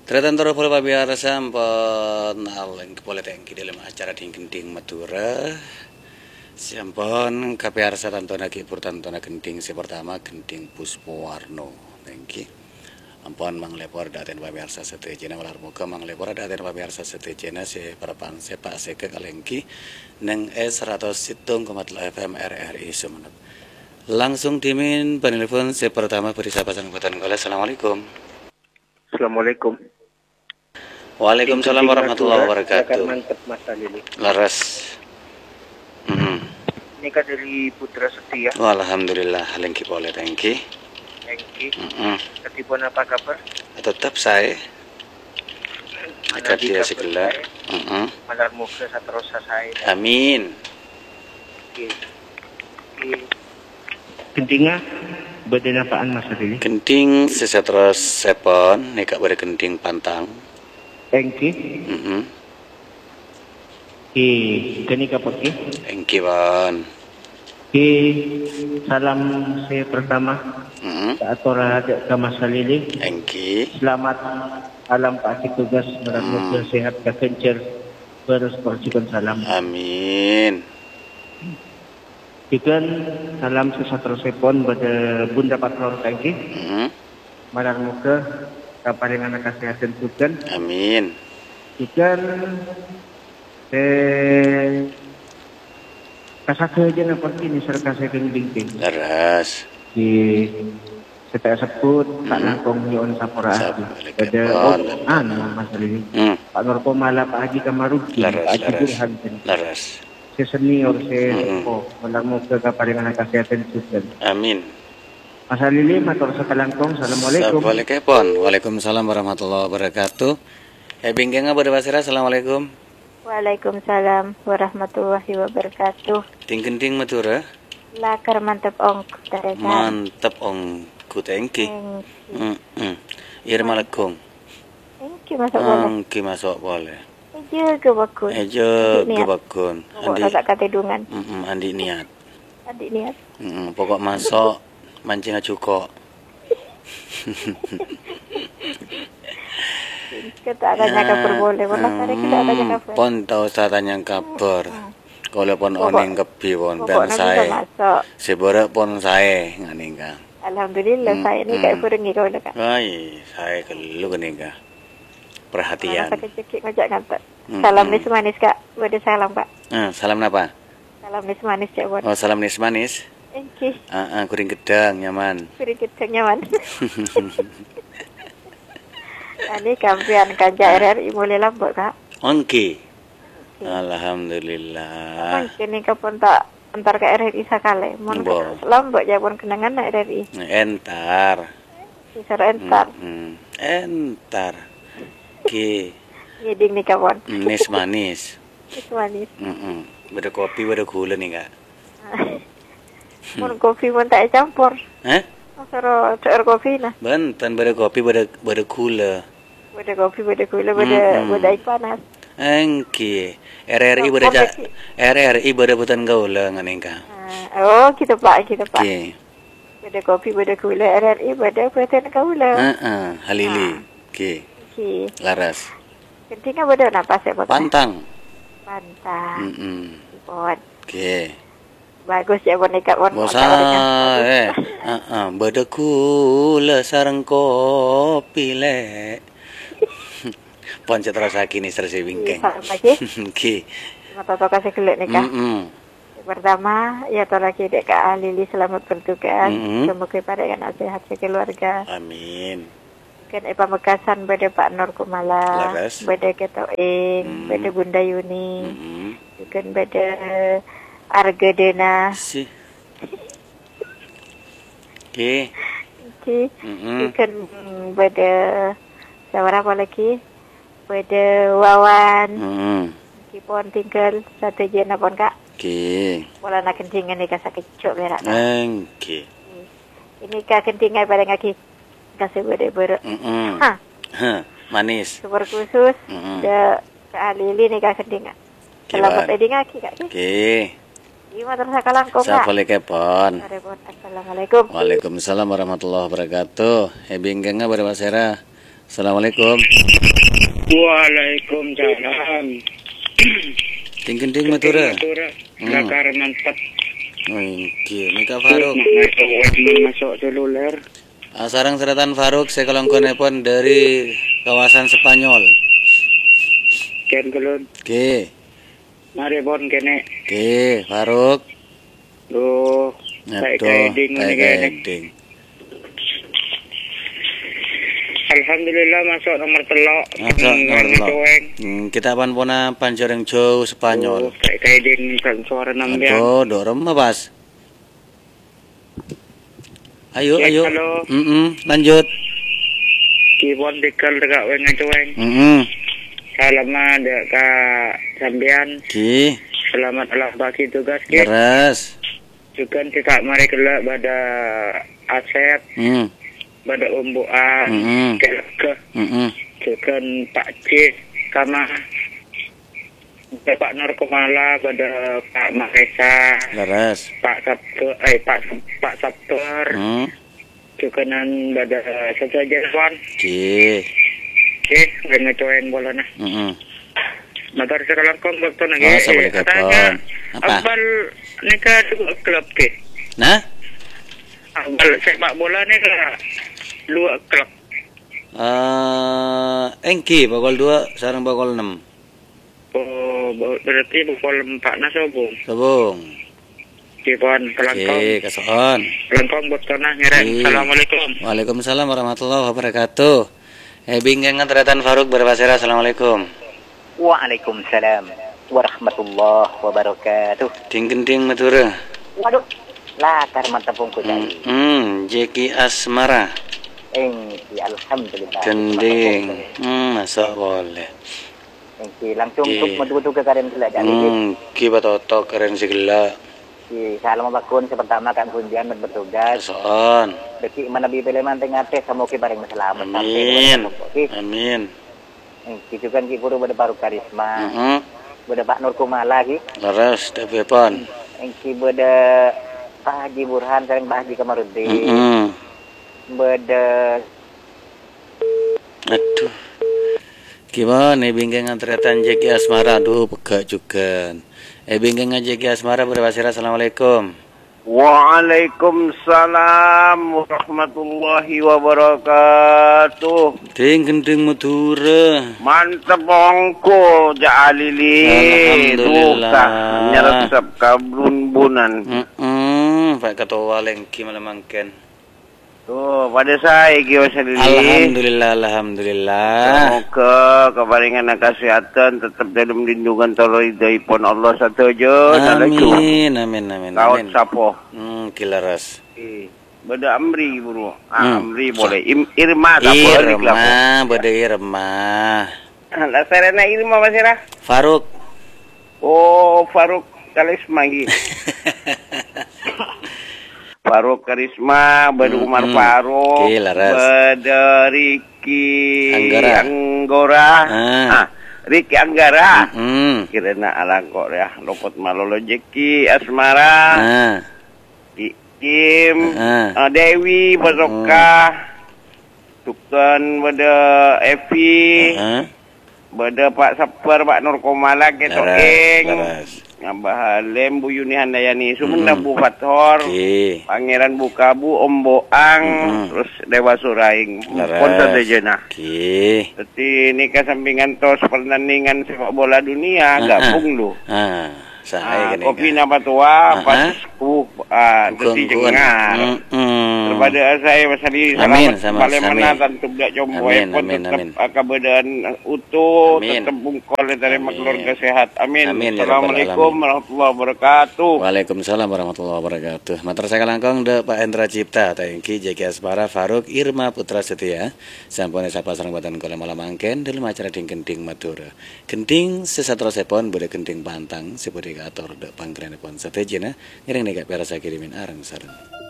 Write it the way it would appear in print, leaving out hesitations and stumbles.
Tretantoro pole pabiara sampun aleng pole tengki dalam acara ding-ding Madura. Sampun kapiarsa tantona kipur tantona gending si pertama gending Puspowarno. Tengki. Ampun manglepor daten pabiarsa setejena walar muga manglepor daten pabiarsa setejena si perpan sepak seke kalengki neng S107,8 FM RRI Sumenep. Langsung dimin penelpon si pertama beri sahabat buatan kala. Assalamualaikum. Assalamualaikum. Waalaikumsalam warahmatullahi wabarakatuh. Mantap Mas Lili. Laras. Ini kan dari Putra Setia. Alhamdulillah, lengki boleh tengki. Tengki. Ketipun apa kabar? Tetap saya. Dekat dia segala. Malar muka satrosa saya. Amin. Kentinga badan apaan Mas Lili? Kenting sesetros sepon, nekak pada kenting pantang. Tengki. Kini kapot ki? Tengki ban. Salam saya pertama. Atora ke Mas Lili. Tengki. Selamat alam Pak tugas mudah-mudahan sehat kekencer terus percikan salam. Amin. Ikan salam sesatro sepon pada Bunda Patrol Tengki. Malar muka kaparingan kesehatan tukan. Amin. Ikan kasake aja seperti ini serta saya gending. Laras. Di setiap sebut tak langkong nyon sapora pada Mas Lili. Pak Norpo malah Pak Haji Kamaruki. Pak Haji Burhan. Laras. Senior saya malar muka kaparingan kesehatan tukan. Amin. Mas Lili matur sekalangkong. Assalamualaikum. Waalaikumsalam warahmatullahi wabarakatuh. Bingkenga pada pasira. Assalamualaikum. Waalaikumsalam warahmatullahi wabarakatuh. Ting-gending Madura. Lakar mantap ong kutarekan. Mantap ong kutengki. Irmalakong. Engki masuk boleh. Engki masuk boleh. Ejo gebakun. Ejo gebakun. Andi tak katedungan. Andi niat. Andi niat. Pokok masuk mancing acuko. Kita tanya kabar boleh. Pon tahu tanya kabar. Kalau pon oning kebi pon ben saya. Sebore pon saya nganinga. Alhamdulillah saya ni kayak berengi kau dekat. Ai, saya kelu keninga. Perhatian. Masa kecil ngajak ngantar. Salam nis manis kak. Bade salam pak. Salam apa? Salam nis manis cek buat. Oh, salam nis manis. Engki. Kuring gedang nyaman. Kuring gedang nyaman. Ini kampian kanja RRI mulai lambok kak. Ongki. Alhamdulillah. Ini kapan tak antar ke RRI sakale. Mon lambok ya pun kenangan nak RRI. Entar. Sisar entar. Entar. Ki. Ngiding nih kawan. Nis manis. Nis manis. Beda kopi beda gula nih kak. Mon kopi mon tak campur. Sero cair kopi nah. Banten beda kopi beda gula. Beda kopi beda gula beda air panas. Engki RRI beda butan gaula nganengka. Oh kita pak. Beda kopi beda gula RRI beda butan gaula. Halili. Ki. Laras. Kentinga beda napa sih Pantang. Buat. Ki. Bagus ya boneka bosa beda gula sareng kopi le. Pon terus kini sersi wingkeng. Ki. Mata kasih kelek nikah. Pertama ya to lagi dek Kak Lili selamat bertugas. Semoga pada yang sehat keluarga. Amin. Kan Pamekasan beda Pak Nur Kumala. Beda Ketoing, beda Bunda Yuni. Kan beda Argadena. Ki. Kan beda sawara apa lagi? Beda Wawan. Kipon tinggal satu jena pon kak. Ki. Pola nak kentingan ni kasih kecok berak. Ki. Ini kak kentingan pada ngaki kasih beda. Manis. Super khusus. Da Kak Lili ni kak kentingan. Selamat eding ngaki kak. Ki. Gimana terus kalangkong kak? Assalamualaikum. Assalamualaikum. Waalaikumsalam warahmatullahi wabarakatuh. Bingkengnya pada pasera. Assalamualaikum. Waalaikumsalam. Ting Madura. Lakar mantap. Oh, iki Mika Faruk. Masuk seluler. Sarang seratan Faruk saya kelongkonepon dari kawasan Spanyol. Ken kelun. Oke. Mari bon kene. Oke, Faruk. Duh. Kayak ding. Alhamdulillah masuk nomor telok. Masuk nomor telok. Kita pona panjoreng jauh Spanyol. Kayak ding kan suara nambian. Aduh, dorem pas. Ayo. Halo. Lanjut. Kibon dikal dekat weng cueng. Selamat dekat sambian. Ki. Selamat alam bagi tugas ki. Beres. Juga tidak mari kelak pada Asep. Pada umbuan. Kelak. Juga Pak Cis sama Pak Narkomala pada Pak Mahesa. Beres. Pak Sabtur. Juga nan pada saja Wan. Ki. Ngecoen bola nah. Motor sekolah kong waktu lagi. Boleh kapan? Apa? Abal nikah dua klub ke? Nah? Abal sepak bola nikah dua klub. Engki bakal 2, sarang bakal 6. Oh, berarti bakal 4 na sobong. Sabung. Kipon kelangkong. Oke, kasoon. Kelangkong buat tanah ngereng. Assalamualaikum. Waalaikumsalam warahmatullahi wabarakatuh. Bingengan teratan Faruk berbasera. Assalamualaikum. Waalaikumsalam warahmatullahi wabarakatuh. Ting Madura. Waduh, lakar mantap pungku tadi. Jeki Asmara. Alhamdulillah. Gending. Masuk boleh. Langsung untuk betul-betul ke karen gelak jadi. Ki batotok keren segala. Salam bakun pertama kan kunjian bertugas. Soon. Deki mana bibele manteng ate samoki bareng selamat. Amin. Itu kan ki guru pada baru karisma. Pada Pak Nur Kumala ki. Laras dapepon. Ki pada Pak Haji Burhan sering Pak Haji Kamarudin. Pada aduh. Gimana bingkengan teratan Jeki Asmara? Aduh, pegak juga. Bingkengan Jeki Asmara berbasira. Assalamualaikum. Waalaikumsalam warahmatullahi wabarakatuh. Gending Madura. Mantap bongko Ja'alili. Alhamdulillah. Nyeresep kabrun bunan. Pak Ketua Lengki malamangken. Tuh, pada saya Salili. Alhamdulillah. Semoga kebaringan kesehatan tetap dalam lindungan tolong Allah satu aja. Amin. Kau sapo. Kilaras. Beda Amri buru. Amri boleh. Irma sapo. Beda Irma. Lah serena Irma Masira. Faruk. Oh, Faruk Karisma gitu. Faruk Karisma, Bada Umar Faruk, Bada Riki Anggora, Riki Anggara, kirana alangkok ya, lopot malolo Jeki Asmara, Kim, Dewi Basoka, Tukan Bada Evi, Bada Pak Saper, Pak Nur Komala, Ketokeng. Ngambah Halim, Bu Yuni Handayani, Sumenda Bu Fathor, Pangeran Bukabu, Om Boang, terus Dewa Suraing, sponsor Dejena. Jadi ini kesampingan tos pertandingan sepak bola dunia, gabung lu. Kopi nama tua, pas jadi jengar. Kepada saya masih selamat mana tentu tidak jomboy pun tetap keberadaan utuh, tetap bungkol dari keluarga sehat. Amin. Assalamualaikum warahmatullahi wabarakatuh. Waalaikumsalam warahmatullahi wabarakatuh. Matur saya langkong de Pak Endra Cipta, Tengki Jeki Asmara, Faruk Irma Putra Setia. Sampune sapa sareng badan kula malam angken dalam acara Gending Madura. Gending sesatro sepon bode gending pantang sepode ator de pangkrenepon satejena ngiring nek perasa kirimin areng sareng.